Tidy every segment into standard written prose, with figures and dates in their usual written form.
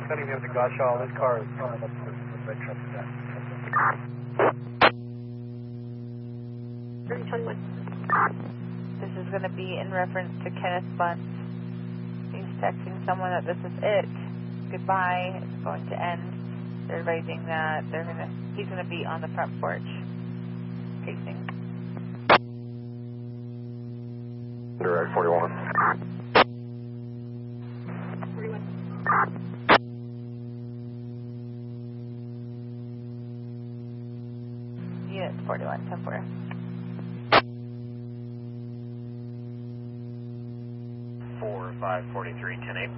sending him to Goshaw. This car is coming up to the red truck. 321. This is going to be in reference to Kenneth Bunt. He's texting someone that this is it. Goodbye. It's going to end. They're advising that he's going to be on the front porch. Pacing. Direct 41. 41. Unit 41, 10-4. 4543, 10-8.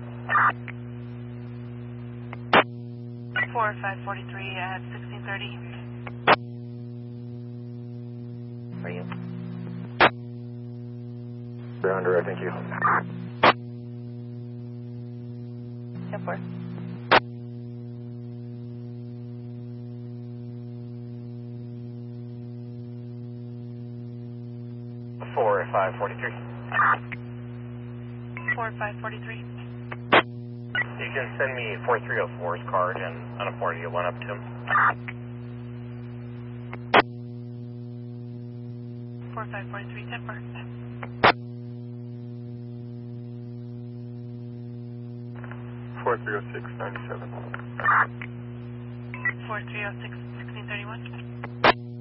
4543 at 1630. For you. Ground direct, thank you. 10-4. Four, 543. 4543. You can send me 4304's card and on a 40 you went up to him. 4543, 10-4. 4306, 97. 4306, 1631.